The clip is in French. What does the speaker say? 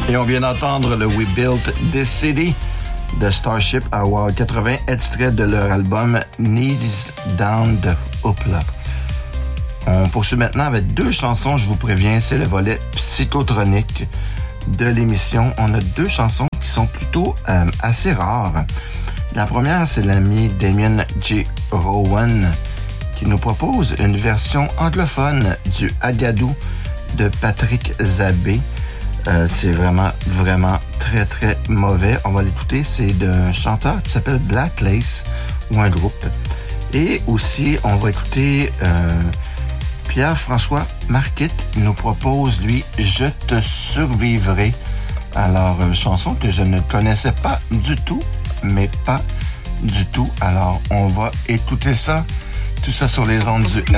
Et on vient d'entendre le We Built This City de Starship Award 80, extrait de leur album Knees Down de Hoopla. On poursuit maintenant avec 2 chansons, je vous préviens, c'est le volet psychotronique de l'émission. On a 2 chansons qui sont plutôt assez rares. La première, c'est l'ami Damien J. Rowan qui nous propose une version anglophone du Agadou de Patrick Zabé. C'est vraiment très, très mauvais. On va l'écouter. C'est d'un chanteur qui s'appelle Black Lace ou un groupe. Et aussi, on va écouter Pierre-François Marquette nous propose, lui, Je te survivrai. Alors, chanson que je ne connaissais pas du tout, mais pas du tout. Alors, on va écouter ça. Tout ça sur les ondes du